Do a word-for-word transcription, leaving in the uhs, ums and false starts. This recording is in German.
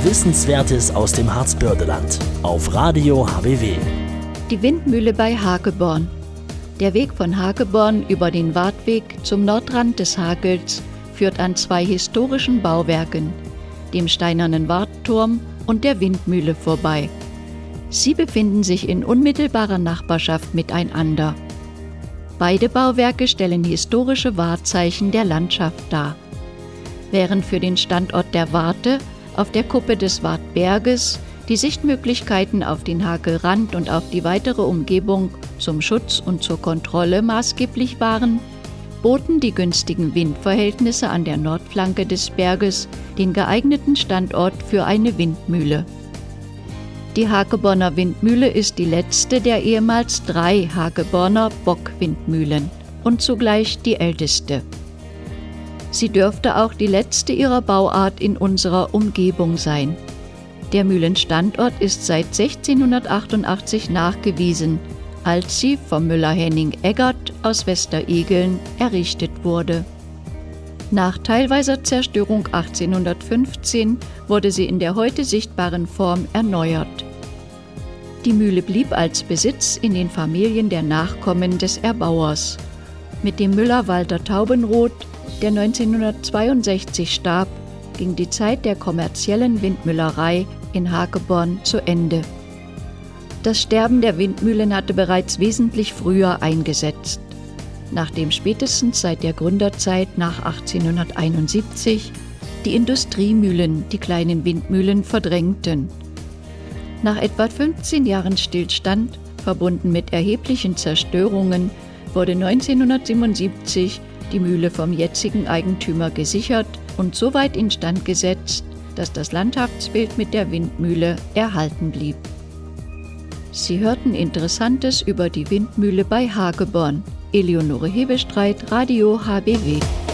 Wissenswertes aus dem Harzbördeland auf Radio H B W. Die Windmühle bei Hageborn. Der Weg von Hageborn über den Wartweg zum Nordrand des Hagels führt an zwei historischen Bauwerken, dem Steinernen Wartturm und der Windmühle vorbei. Sie befinden sich in unmittelbarer Nachbarschaft miteinander. Beide Bauwerke stellen historische Wahrzeichen der Landschaft dar. Während für den Standort der Warte auf der Kuppe des Wartberges die Sichtmöglichkeiten auf den Hagelrand und auf die weitere Umgebung zum Schutz und zur Kontrolle maßgeblich waren, boten die günstigen Windverhältnisse an der Nordflanke des Berges den geeigneten Standort für eine Windmühle. Die Hageborner Windmühle ist die letzte der ehemals drei Hageborner Bockwindmühlen und zugleich die älteste. Sie dürfte auch die letzte ihrer Bauart in unserer Umgebung sein. Der Mühlenstandort ist seit sechzehnhundertachtundachtzig nachgewiesen, als sie vom Müller Henning Eggert aus Westerigeln errichtet wurde. Nach teilweiser Zerstörung achtzehnhundertfünfzehn wurde sie in der heute sichtbaren Form erneuert. Die Mühle blieb als Besitz in den Familien der Nachkommen des Erbauers. Mit dem Müller Walter Taubenroth, der neunzehnhundertzweiundsechzig starb, ging die Zeit der kommerziellen Windmüllerei in Hageborn zu Ende. Das Sterben der Windmühlen hatte bereits wesentlich früher eingesetzt, nachdem spätestens seit der Gründerzeit nach achtzehnhunderteinundsiebzig die Industriemühlen die kleinen Windmühlen verdrängten. Nach etwa fünfzehn Jahren Stillstand, verbunden mit erheblichen Zerstörungen, wurde neunzehnhundertsiebenundsiebzig die Mühle vom jetzigen Eigentümer gesichert und so weit instand gesetzt, dass das Landschaftsbild mit der Windmühle erhalten blieb. Sie hörten Interessantes über die Windmühle bei Hageborn. Eleonore Hebestreit, Radio H B W.